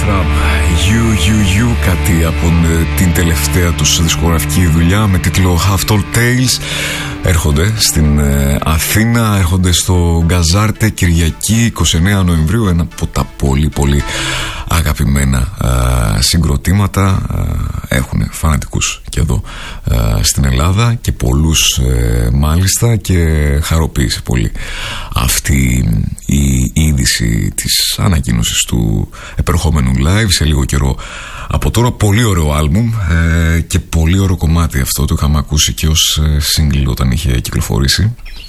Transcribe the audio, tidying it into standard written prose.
You, κάτι από την τελευταία τους δισκογραφική δουλειά με τίτλο Half Tall Tales. Έρχονται στην Αθήνα, έρχονται στο Γκαζάρτε Κυριακή 29 Νοεμβρίου. Ένα από τα πολύ αγαπημένα συγκροτήματα. Έχουν φανατικούς και εδώ στην Ελλάδα και πολλούς μάλιστα, και χαροποίησε πολύ αυτή η είδηση της ανακοίνωσης του επερχόμενου live σε λίγο καιρό από τώρα. Πολύ ωραίο άλμπουμ και πολύ ωραίο κομμάτι αυτό. Το είχαμε ακούσει και ως single όταν είχε κυκλοφορήσει.